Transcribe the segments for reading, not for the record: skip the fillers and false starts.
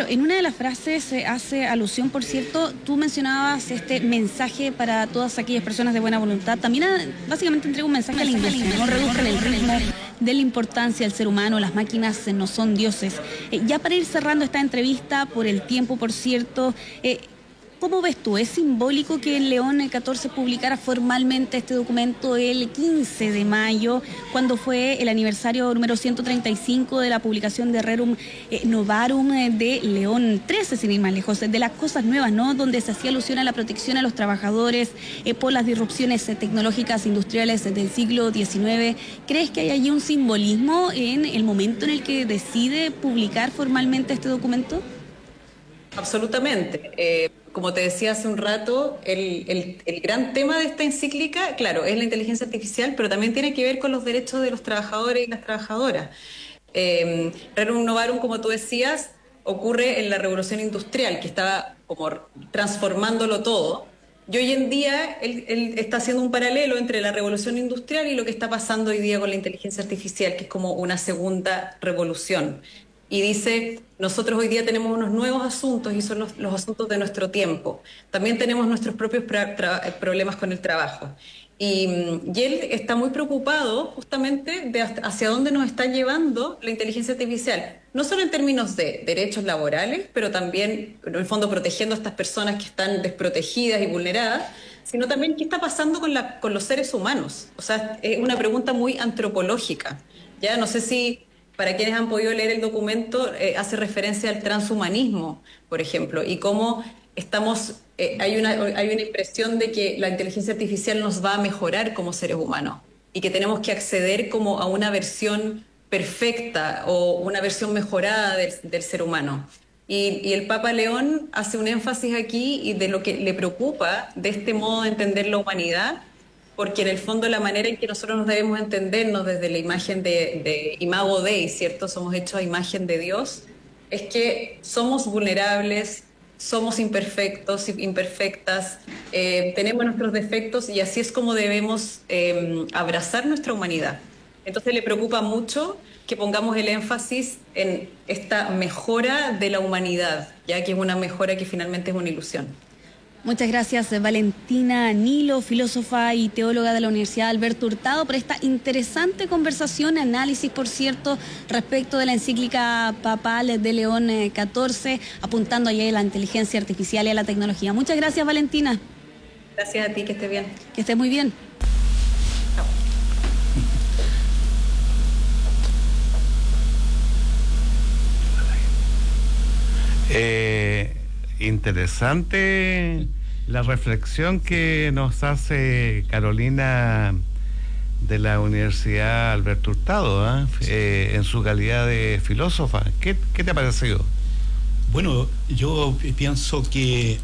Claro, en una de las frases hace alusión, por cierto, tú mencionabas este mensaje para todas aquellas personas de buena voluntad. También básicamente entrega un mensaje a la industria, no reduzcan el ritmo de la importancia del ser humano, las máquinas no son dioses. Ya para ir cerrando esta entrevista, por el tiempo, por cierto, ¿cómo ves tú? ¿Es simbólico que el León 14 publicara formalmente este documento el 15 de mayo, cuando fue el aniversario número 135 de la publicación de Rerum Novarum de León 13, sin ir más lejos, de las cosas nuevas, ¿no? Donde se hacía alusión a la protección a los trabajadores por las disrupciones tecnológicas industriales del siglo XIX. ¿Crees que hay allí un simbolismo en el momento en el que decide publicar formalmente este documento? Absolutamente. Como te decía hace un rato, el gran tema de esta encíclica, claro, es la inteligencia artificial, pero también tiene que ver con los derechos de los trabajadores y las trabajadoras. Rerum Novarum, como tú decías, ocurre en la revolución industrial, que estaba como transformándolo todo. Y hoy en día él está haciendo un paralelo entre la revolución industrial y lo que está pasando hoy día con la inteligencia artificial, que es como una segunda revolución. Y dice, nosotros hoy día tenemos unos nuevos asuntos y son los asuntos de nuestro tiempo. También tenemos nuestros propios problemas con el trabajo. Y él está muy preocupado justamente de hacia dónde nos está llevando la inteligencia artificial. No solo en términos de derechos laborales, pero también, en el fondo, protegiendo a estas personas que están desprotegidas y vulneradas, sino también qué está pasando con los seres humanos. O sea, es una pregunta muy antropológica. Ya no sé si... Para quienes han podido leer el documento, hace referencia al transhumanismo, por ejemplo, y cómo estamos, hay una impresión de que la inteligencia artificial nos va a mejorar como seres humanos y que tenemos que acceder como a una versión perfecta o una versión mejorada del ser humano. Y el Papa León hace un énfasis aquí y de lo que le preocupa de este modo de entender la humanidad, porque en el fondo la manera en que nosotros nos debemos entendernos desde la imagen de Imago Dei, ¿cierto? Somos hechos a imagen de Dios, es que somos vulnerables, somos imperfectos, imperfectas, tenemos nuestros defectos y así es como debemos abrazar nuestra humanidad. Entonces le preocupa mucho que pongamos el énfasis en esta mejora de la humanidad, ya que es una mejora que finalmente es una ilusión. Muchas gracias, Valentina Nilo, filósofa y teóloga de la Universidad Alberto Hurtado, por esta interesante conversación, análisis, por cierto, respecto de la encíclica papal de León XIV, apuntando allá a la inteligencia artificial y a la tecnología. Muchas gracias, Valentina. Gracias a ti, que estés bien. Que estés muy bien. Chao. Interesante la reflexión que nos hace Carolina de la Universidad Alberto Hurtado, en su calidad de filósofa. ¿Qué te ha parecido? Bueno, yo pienso que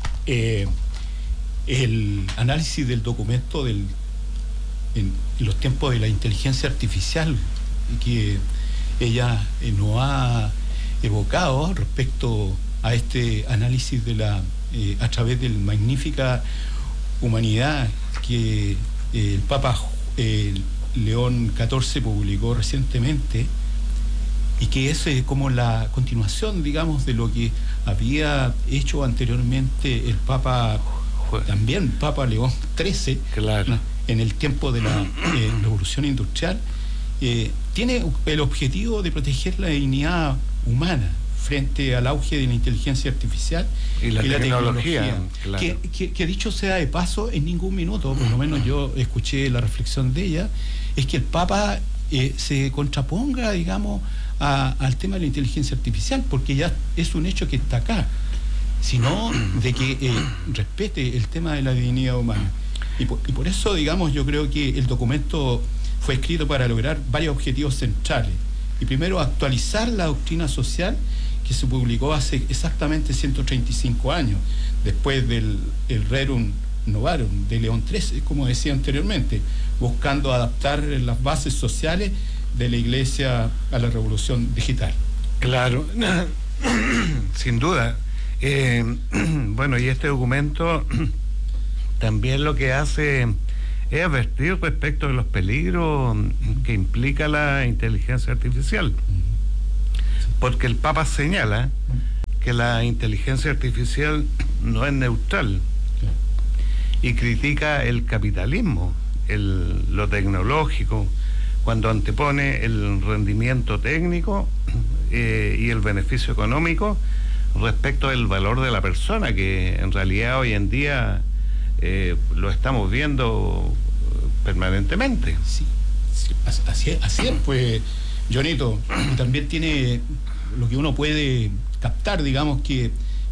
el análisis del documento en los tiempos de la inteligencia artificial que ella nos ha evocado respecto a este análisis a través de la magnífica humanidad que el Papa León XIV publicó recientemente, y que es como la continuación, digamos, de lo que había hecho anteriormente el Papa, también Papa León XIII, claro, en el tiempo de la Revolución Industrial. Tiene el objetivo de proteger la dignidad humana frente al auge de la inteligencia artificial y la tecnología. Claro. Que dicho sea de paso, en ningún minuto, por lo menos yo escuché la reflexión de ella, es que el Papa se contraponga, digamos, al tema de la inteligencia artificial, porque ya es un hecho que está acá, sino de que respete el tema de la dignidad humana. Y por eso, digamos, yo creo que el documento fue escrito para lograr varios objetivos centrales. Y primero, actualizar la doctrina social que se publicó hace exactamente 135 años, después del Rerum Novarum de León XIII, como decía anteriormente, buscando adaptar las bases sociales de la Iglesia a la revolución digital. Claro, sin duda. Bueno, y este documento también lo que hace es advertir respecto de los peligros que implica la inteligencia artificial. Porque el Papa señala que la inteligencia artificial no es neutral y critica el capitalismo, lo tecnológico, cuando antepone el rendimiento técnico y el beneficio económico respecto del valor de la persona, que en realidad hoy en día lo estamos viendo permanentemente. Sí, así es, pues, Jonito. También tiene lo que uno puede captar, digamos, que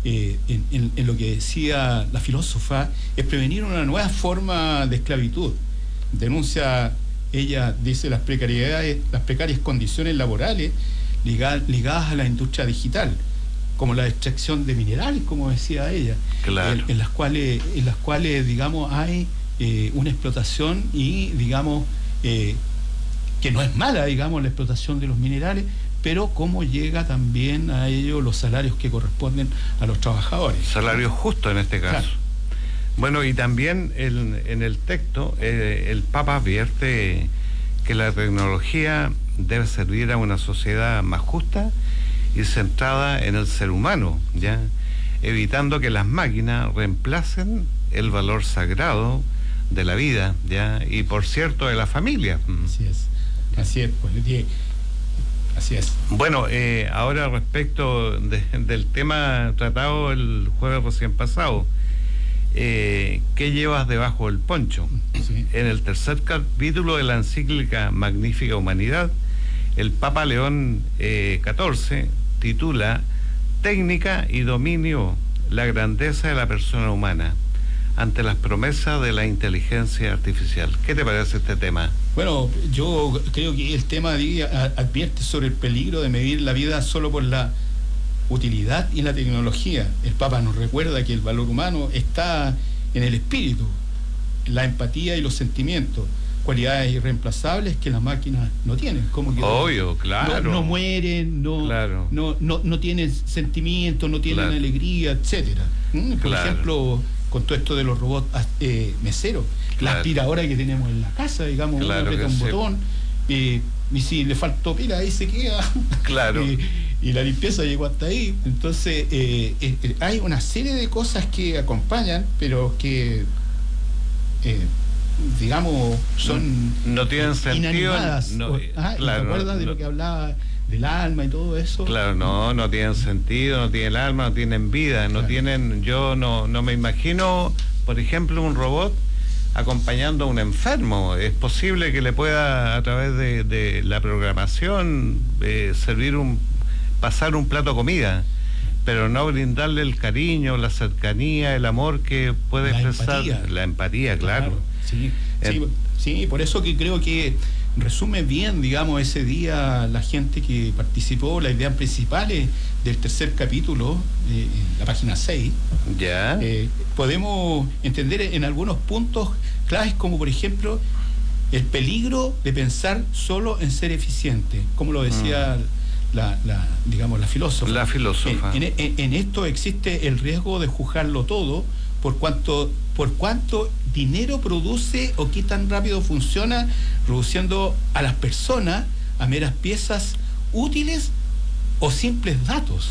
en lo que decía la filósofa, es prevenir una nueva forma de esclavitud. Denuncia, ella dice, las precarias condiciones laborales ligadas a la industria digital, como la extracción de minerales, como decía ella, claro. en las cuales digamos, hay una explotación y, digamos, que no es mala, digamos, la explotación de los minerales, pero cómo llega también a ello los salarios que corresponden a los trabajadores. Salarios justos en este caso. Claro. Bueno, y también en el texto el Papa advierte que la tecnología debe servir a una sociedad más justa y centrada en el ser humano, ¿ya? Evitando que las máquinas reemplacen el valor sagrado de la vida, ¿ya? Y por cierto, de la familia. Así es, pues, así es. Bueno, ahora respecto del tema tratado el jueves recién pasado, ¿qué llevas debajo del poncho? Sí. En el tercer capítulo de la encíclica Magnífica Humanidad, el Papa León XIV titula Técnica y dominio, la grandeza de la persona humana ante las promesas de la inteligencia artificial. ¿Qué te parece este tema? Bueno, yo creo que el tema advierte sobre el peligro de medir la vida solo por la utilidad y la tecnología. El Papa nos recuerda que el valor humano está en el espíritu, la empatía y los sentimientos, cualidades irreemplazables que las máquinas no tienen. Como que obvio, claro. No mueren, claro. no tienen sentimientos, no tienen claro. alegría, etcétera. Por claro. ejemplo, con todo esto de los robots meseros, claro. la aspiradora que tenemos en la casa, digamos, claro, uno aprieta un botón y si le faltó pila ahí se queda. Claro. Y la limpieza llegó hasta ahí. Entonces hay una serie de cosas que acompañan, pero que digamos son no tienen sentido, inanimadas. claro, ¿te acuerdas de lo que hablaba del alma y todo eso? Claro, no tienen sentido, no tienen alma, no tienen vida, claro. Yo no me imagino, por ejemplo, un robot acompañando a un enfermo. Es posible que le pueda, a través de la programación, pasar un plato de comida, pero no brindarle el cariño, la cercanía, el amor que puede expresar. La empatía, claro. Sí, por eso que creo que resume bien, digamos, ese día la gente que participó, las ideas principales del tercer capítulo, la página 6. Ya. Podemos entender en algunos puntos claves, como por ejemplo el peligro de pensar solo en ser eficiente, como lo decía la filósofa. La filósofa. En esto existe el riesgo de juzgarlo todo por cuánto dinero produce o qué tan rápido funciona, reduciendo a las personas a meras piezas útiles o simples datos.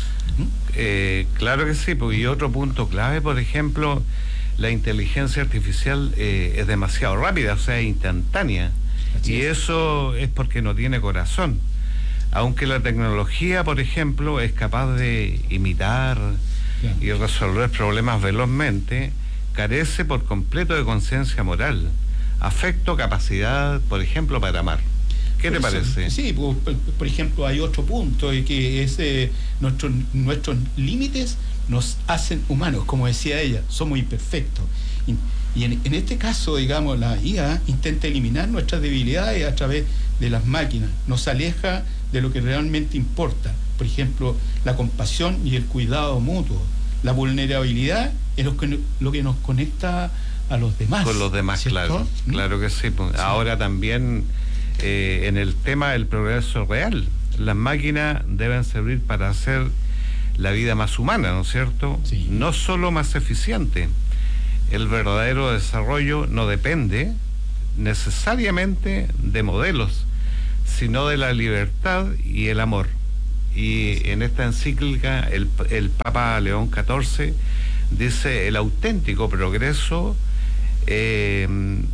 Claro que sí, y otro punto clave, por ejemplo, la inteligencia artificial es demasiado rápida, o sea, instantánea. Y eso es porque no tiene corazón. Aunque la tecnología, por ejemplo, es capaz de imitar y resolver problemas velozmente, carece por completo de conciencia moral, afecto, capacidad, por ejemplo, para amar. ¿Qué te parece? Sí, por ejemplo, hay otro punto, que es nuestros límites nos hacen humanos, como decía ella, somos imperfectos. Y en este caso, digamos, la IA intenta eliminar nuestras debilidades a través de las máquinas, nos aleja de lo que realmente importa. Por ejemplo, la compasión y el cuidado mutuo. La vulnerabilidad es lo que nos conecta a los demás. Con los demás, ¿cierto? Claro que sí. Ahora también en el tema del progreso real, las máquinas deben servir para hacer la vida más humana, ¿no es cierto? Sí. No solo más eficiente. El verdadero desarrollo no depende necesariamente de modelos, sino de la libertad y el amor. Y en esta encíclica el Papa León XIV dice: el auténtico progreso se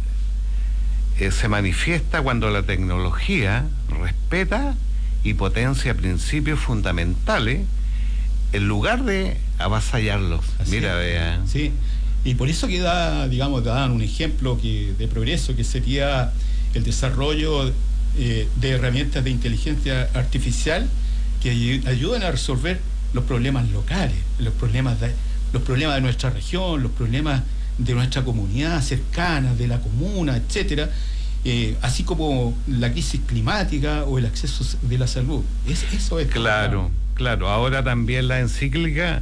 manifiesta cuando la tecnología respeta y potencia principios fundamentales en lugar de avasallarlos. Así Mira, vea. Sí, y por eso que dan un ejemplo de progreso, que sería el desarrollo de herramientas de inteligencia artificial que ayuden a resolver los problemas locales, los problemas de nuestra región, los problemas de nuestra comunidad cercana, de la comuna, etcétera, así como la crisis climática o el acceso de la salud. Eso es claro. Ahora también la encíclica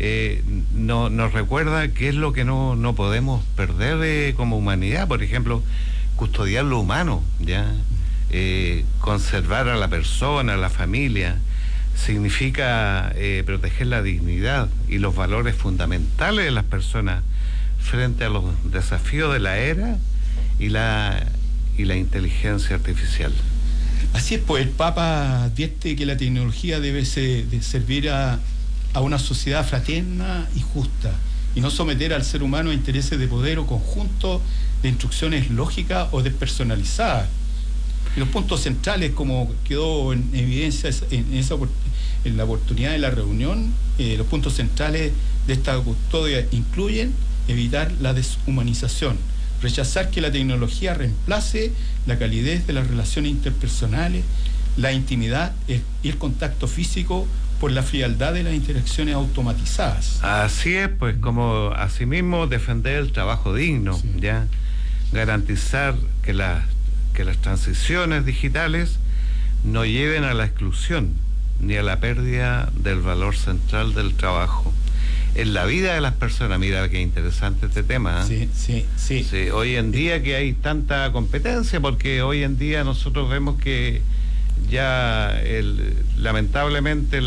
nos recuerda qué es lo que no podemos perder como humanidad. Por ejemplo, custodiar lo humano, ¿ya? Conservar a la persona, a la familia, significa proteger la dignidad y los valores fundamentales de las personas frente a los desafíos de la era y la inteligencia artificial. Así es, pues el Papa advierte que la tecnología debe servir a una sociedad fraterna y justa, y no someter al ser humano a intereses de poder o conjunto de instrucciones lógicas o despersonalizadas. Y los puntos centrales, como quedó en evidencia en la oportunidad de la reunión, los puntos centrales de esta custodia incluyen evitar la deshumanización, rechazar que la tecnología reemplace la calidez de las relaciones interpersonales, la intimidad y el contacto físico por la frialdad de las interacciones automatizadas. Así es, pues, como asimismo defender el trabajo digno, sí, ya garantizar que las transiciones digitales no lleven a la exclusión ni a la pérdida del valor central del trabajo en la vida de las personas. Mira qué interesante este tema, ¿eh? Sí. Hoy en día que hay tanta competencia, porque hoy en día nosotros vemos que ya lamentablemente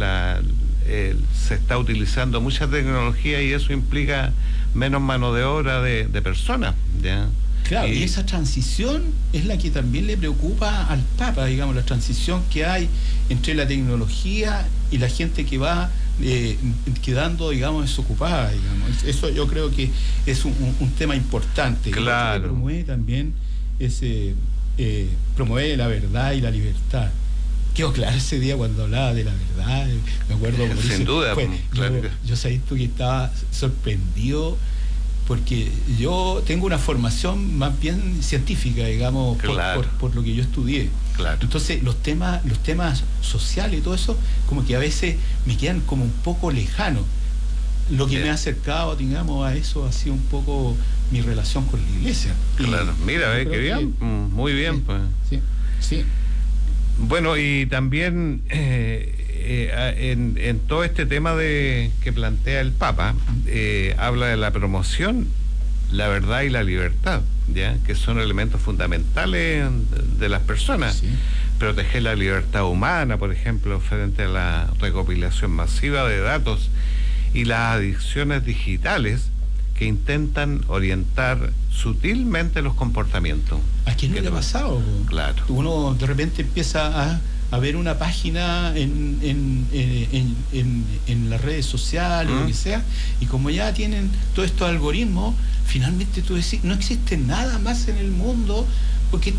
se está utilizando mucha tecnología y eso implica menos mano de obra de personas, ¿ya? Claro, y esa transición es la que también le preocupa al Papa, digamos, la transición que hay entre la tecnología y la gente que va quedando, digamos, desocupada, digamos. Eso yo creo que es un tema importante. Claro. Que promueve también promueve la verdad y la libertad. Quedó claro ese día cuando hablaba de la verdad, me acuerdo. Sin duda. Claro. Yo sabía tú que estaba sorprendido, porque yo tengo una formación más bien científica, digamos, claro, por lo que yo estudié. Claro. Entonces los temas sociales y todo eso como que a veces me quedan como un poco lejanos. Lo que me ha acercado, digamos, a eso ha sido un poco mi relación con la iglesia. Claro, mira, qué bien, muy bien. Sí, pues. Sí. Bueno, y también en todo este tema que plantea el Papa, habla de la promoción, la verdad y la libertad, ¿ya? Que son elementos fundamentales de las personas. Sí. Proteger la libertad humana, por ejemplo, frente a la recopilación masiva de datos y las adicciones digitales que intentan orientar sutilmente los comportamientos. ¿A quién no le ha pasado? Claro. Uno de repente empieza a ver una página en las redes sociales, lo que sea, y como ya tienen todos estos algoritmos, finalmente tú decís, no existe nada más en el mundo, porque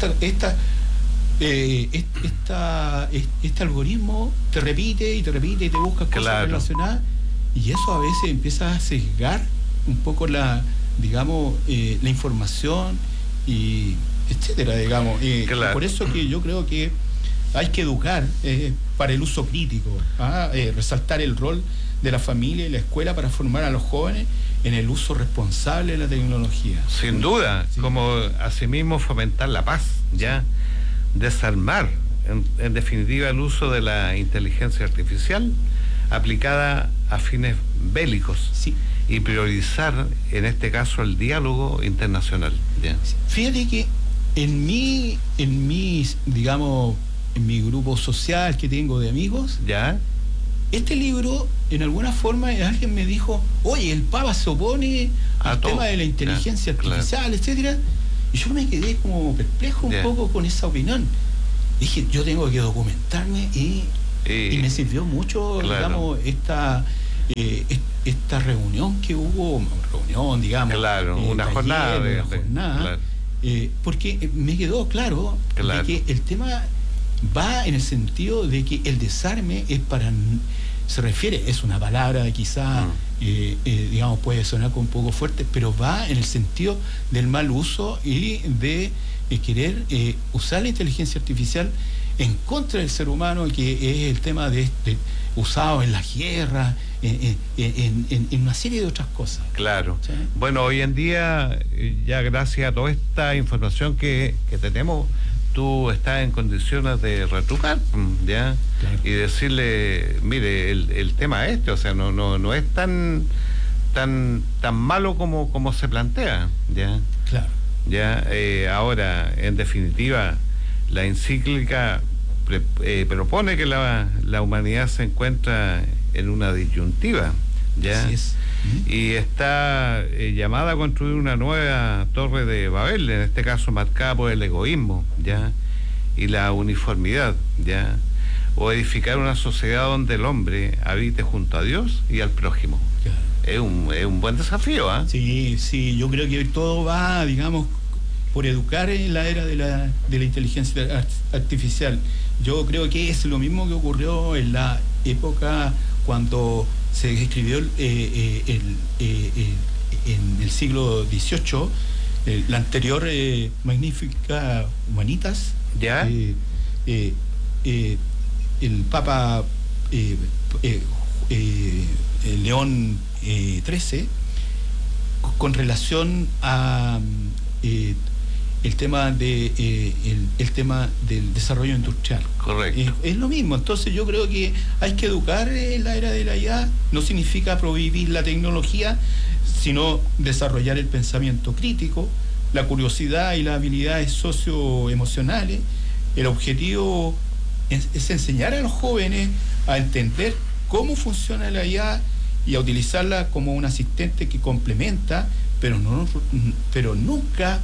este algoritmo te repite y te busca cosas relacionadas, y eso a veces empieza a sesgar un poco la información y etcétera, digamos. Por eso que yo creo que hay que educar para el uso crítico, resaltar el rol de la familia y la escuela para formar a los jóvenes en el uso responsable de la tecnología. Sin duda, sí. Como asimismo fomentar la paz, ya desarmar en definitiva el uso de la inteligencia artificial aplicada a fines bélicos, sí, y priorizar en este caso el diálogo internacional, ¿ya? Fíjate que en mi grupo social que tengo de amigos, ¿ya? Este libro, en alguna forma, alguien me dijo, oye, el Papa se opone al tema de la inteligencia artificial, etcétera, y yo me quedé como perplejo un poco con esa opinión. Dije, yo tengo que documentarme y Y me sirvió mucho, digamos, esta reunión que hubo, digamos. Claro, una jornada. Claro. Porque me quedó claro de que el tema va en el sentido de que el desarme es una palabra quizá, digamos, puede sonar un poco fuerte, pero va en el sentido del mal uso y de querer usar la inteligencia artificial en contra del ser humano, que es el tema de usado en las guerras, en una serie de otras cosas. Claro. ¿Sí? Bueno, hoy en día, ya gracias a toda esta información que tenemos, tú estás en condiciones de retrucar, ¿ya? Claro. Y decirle, mire, el tema o sea, no es tan malo como se plantea, ¿ya? Claro. Ya, ahora, en definitiva, la encíclica propone que la humanidad se encuentra en una disyuntiva, ¿ya? Así es. Y está llamada a construir una nueva torre de Babel, en este caso marcada por el egoísmo, ¿ya? Y la uniformidad, ¿ya? O edificar una sociedad donde el hombre habite junto a Dios y al prójimo. Claro. Es un buen desafío, ¿ah? Sí, yo creo que todo va, digamos, por educar en la era de la inteligencia artificial. Yo creo que es lo mismo que ocurrió en la época cuando se escribió en el siglo XVIII, la anterior magnífica Humanitas. ¿Ya? El Papa León XIII, con relación a el tema del desarrollo industrial. Correcto. Es lo mismo. Entonces yo creo que hay que educar en la era de la IA. No significa prohibir la tecnología, sino desarrollar el pensamiento crítico, la curiosidad y las habilidades socioemocionales. El objetivo es enseñar a los jóvenes a entender cómo funciona la IA y a utilizarla como un asistente que complementa, pero nunca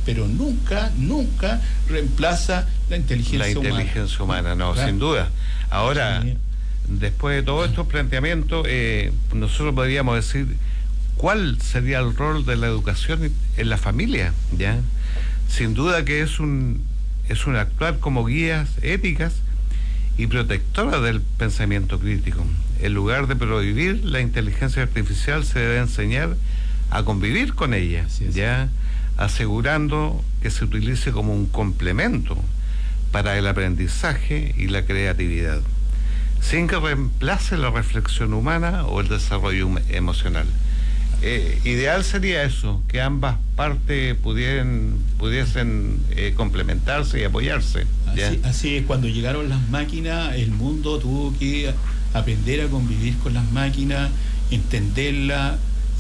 reemplaza la inteligencia humana. No, claro. Sin duda. Ahora, después de todos estos planteamientos, nosotros podríamos decir cuál sería el rol de la educación en la familia, ¿ya? Sin duda que es un actuar como guías éticas y protectoras del pensamiento crítico. En lugar de prohibir la inteligencia artificial, se debe enseñar a convivir con ella, ya asegurando que se utilice como un complemento para el aprendizaje y la creatividad, sin que reemplace la reflexión humana o el desarrollo emocional. Ideal sería eso, que ambas partes pudiesen complementarse y apoyarse. Así es, cuando llegaron las máquinas, el mundo tuvo que aprender a convivir con las máquinas, entenderlas,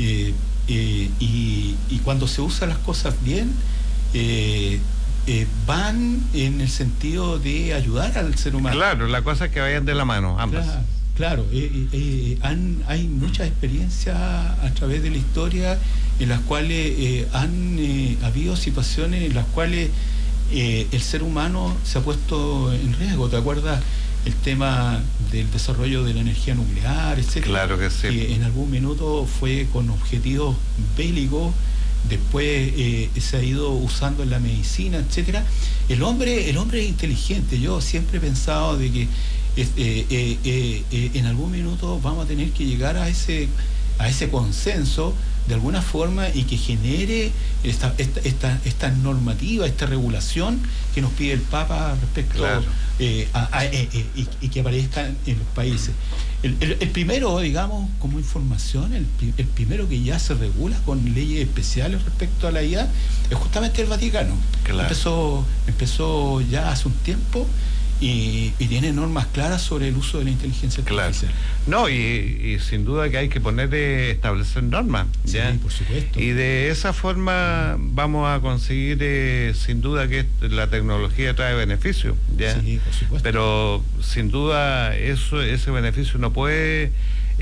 y cuando se usan las cosas bien, van en el sentido de ayudar al ser humano. Claro, la cosa es que vayan de la mano, ambas. Claro, hay muchas experiencias a través de la historia en las cuales han habido situaciones en las cuales el ser humano se ha puesto en riesgo. ¿Te acuerdas el tema del desarrollo de la energía nuclear, etcétera? Claro que sí. Que en algún minuto fue con objetivos bélicos, después se ha ido usando en la medicina, etcétera. El hombre es inteligente. Yo siempre he pensado de que en algún minuto vamos a tener que llegar a ese consenso de alguna forma y que genere esta normativa, esta regulación que nos pide el Papa respecto, claro, y que aparezca en los países. El primero, digamos, como información, el primero que ya se regula con leyes especiales respecto a la IA es justamente el Vaticano. Claro. Empezó ya hace un tiempo. Y tiene normas claras sobre el uso de la inteligencia artificial. Claro. No, y sin duda que hay que establecer normas, ¿ya? Sí, por supuesto. Y de esa forma vamos a conseguir, sin duda, que la tecnología trae beneficios, ¿ya? Sí, por supuesto. Pero sin duda ese beneficio no puede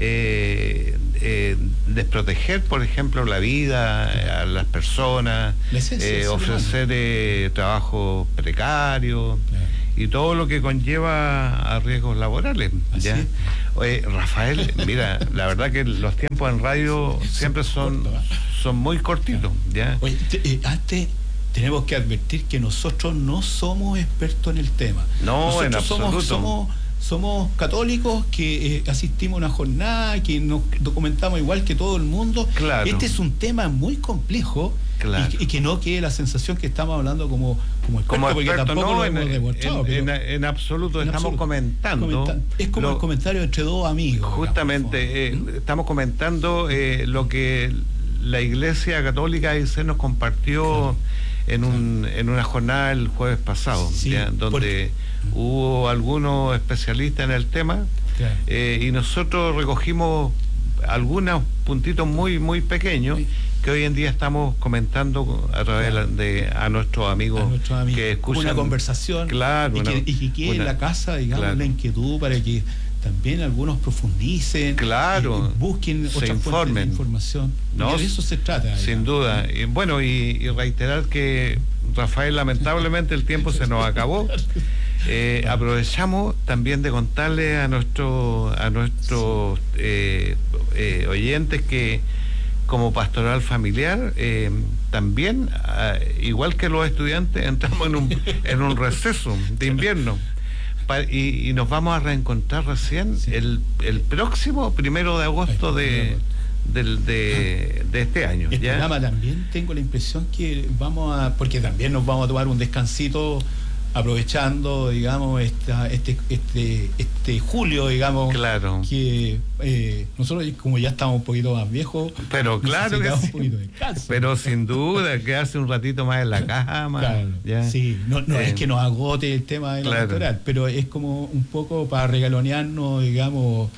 desproteger, por ejemplo, la vida a las personas, ofrecer trabajo precario. Claro. y todo lo que conlleva a riesgos laborales. ¿Ya? Oye, Rafael, mira, la verdad que los tiempos en radio siempre son muy cortitos. ¿Ya? Oye, antes tenemos que advertir que nosotros no somos expertos en el tema. No, nosotros en absoluto. Somos católicos que asistimos a una jornada, que nos documentamos igual que todo el mundo. Claro. Este es un tema muy complejo. Claro. Y que no quede la sensación que estamos hablando como experto, porque tampoco no, lo hemos demostrado. En absoluto, estamos comentando. Es como el comentario entre dos amigos. Justamente, estamos comentando lo que la Iglesia Católica nos compartió en una jornada el jueves pasado, sí, donde hubo algunos especialistas en el tema, y nosotros recogimos algunos puntitos muy, muy pequeños, que hoy en día estamos comentando a través a nuestros amigos que escuchan una conversación, y que quede en la casa, digamos, la inquietud para que también algunos profundicen, y busquen otras fuentes de información. No, y de eso se trata. Sin duda. Y bueno, y reiterar que, Rafael, lamentablemente el tiempo se nos acabó. Aprovechamos también de contarle a nuestros oyentes que como pastoral familiar también, igual que los estudiantes, entramos en un receso de invierno y nos vamos a reencontrar recién el próximo 1 de agosto de este año. El programa también tengo la impresión que porque también nos vamos a tomar un descansito, aprovechando, digamos, este julio, digamos, que nosotros, como ya estamos un poquito más viejos, pero claro que sí, un poquito de descanso. Pero sin duda, quedarse un ratito más en la cama. Claro, ¿ya? Sí, no es que nos agote el tema de la electoral, pero es como un poco para regalonearnos, digamos,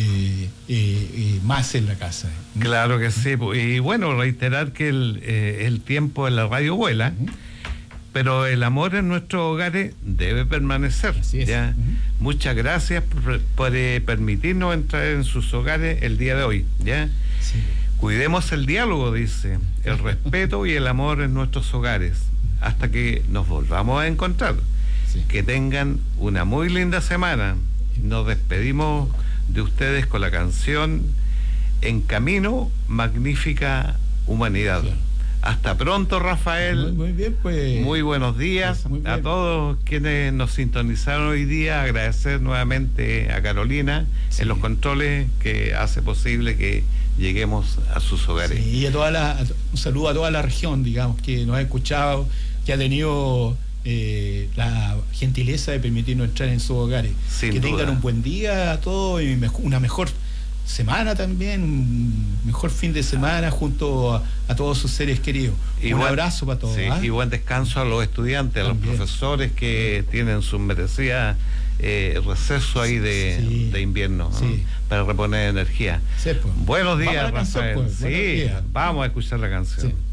más en la casa. Claro que sí, y bueno, reiterar que el tiempo en la radio vuela, pero el amor en nuestros hogares debe permanecer. Así es. ¿Ya? Muchas gracias por permitirnos entrar en sus hogares el día de hoy. ¿Ya? Sí. Cuidemos el diálogo, dice, el respeto y el amor en nuestros hogares, hasta que nos volvamos a encontrar. Sí. Que tengan una muy linda semana. Nos despedimos de ustedes con la canción En Camino, Magnífica Humanidad. Sí. Hasta pronto, Rafael. Muy bien, pues. Muy buenos días a todos quienes nos sintonizaron hoy día. Agradecer nuevamente a Carolina en los controles, que hace posible que lleguemos a sus hogares. Sí, y un saludo a toda la región, digamos, que nos ha escuchado, que ha tenido la gentileza de permitirnos entrar en sus hogares. Sin que duda. Tengan un buen día a todos y una mejor semana también, un mejor fin de semana junto a todos sus seres queridos. Un abrazo para todos. Sí, y buen descanso a los estudiantes, también. A los profesores que tienen sus merecidas receso ahí de invierno, ¿no? Para reponer energía. Sí, pues. Buenos días, Rafael. Vamos a escuchar la canción. Sí.